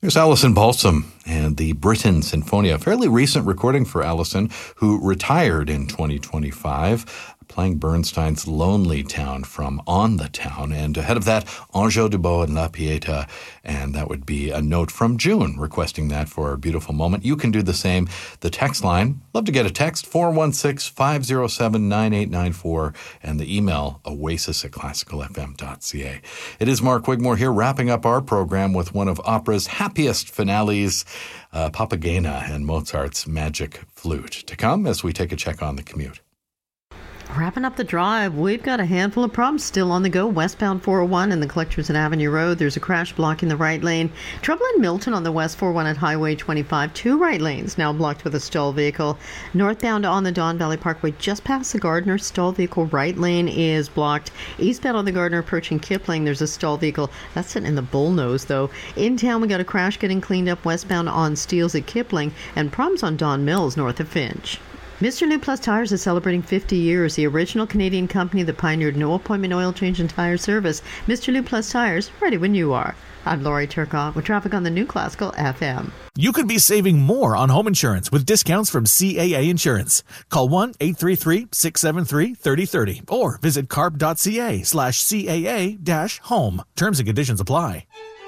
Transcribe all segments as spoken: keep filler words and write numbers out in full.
Here's Alison Balsam and the Britain Sinfonia, a fairly recent recording for Alison, who retired in twenty twenty-five, playing Bernstein's Lonely Town from On the Town. And ahead of that, Angeau Dubos and La Pieta, and that would be a note from June requesting that for a beautiful moment. You can do the same. The text line, love to get a text, four one six, five oh seven, nine eight nine four, and the email, oasis at classical f m dot c a. It is Mark Wigmore here, wrapping up our program with one of opera's happiest finales, uh, Papagena and Mozart's Magic Flute. To come as we take a check on the commute. Wrapping up the drive, we've got a handful of problems still on the go. Westbound four oh one and the Collectors at Avenue Road. There's a crash blocking the right lane. Trouble in Milton on the West four oh one at Highway twenty-five. Two right lanes now blocked with a stalled vehicle. Northbound on the Don Valley Parkway just past the Gardner. Stalled vehicle right lane is blocked. Eastbound on the Gardner approaching Kipling. There's a stalled vehicle. That's sitting in the Bullnose, though. In town, we got a crash getting cleaned up westbound on Steeles at Kipling and problems on Don Mills north of Finch. Mister Lube Plus Tires is celebrating fifty years. The original Canadian company that pioneered no appointment oil change and tire service. Mister Lube Plus Tires, ready when you are. I'm Laurie Turcotte with traffic on the new Classical F M. You could be saving more on home insurance with discounts from C A A Insurance. Call one eight three three, six seven three, three oh three oh or visit carb.ca slash CAA dash home. Terms and conditions apply.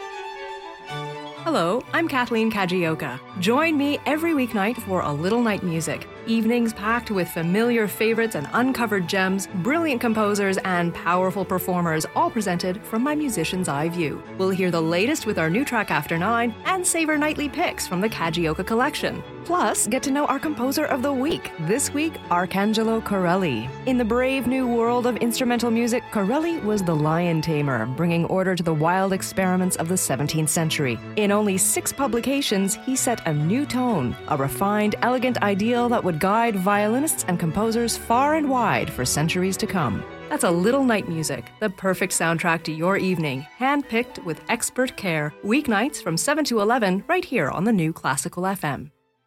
Hello, I'm Kathleen Kajioka. Join me every weeknight for A Little Night Music. Evenings packed with familiar favorites and uncovered gems, brilliant composers, and powerful performers, all presented from my musician's eye view. We'll hear the latest with our new track After Nine and savor nightly picks from the Kajioka collection. Plus, get to know our composer of the week. This week, Arcangelo Corelli. In the brave new world of instrumental music, Corelli was the lion tamer, bringing order to the wild experiments of the seventeenth century. In only six publications, he set a new tone, a refined, elegant ideal that would guide violinists and composers far and wide for centuries to come. That's A Little Night Music, the perfect soundtrack to your evening, handpicked with expert care. Weeknights from seven to eleven, right here on the new Classical F M.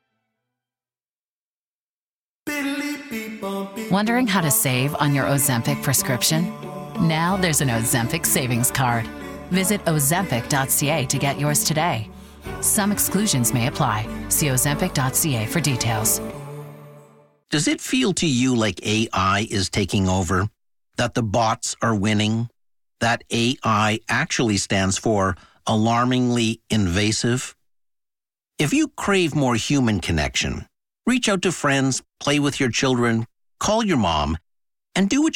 Wondering how to save on your Ozempic prescription? Now there's an Ozempic savings card. Visit ozempic dot c a to get yours today. Some exclusions may apply. See ozempic dot c a for details. Does it feel to you like A I is taking over? That the bots are winning? That A I actually stands for alarmingly invasive? If you crave more human connection, reach out to friends, play with your children, call your mom, and do what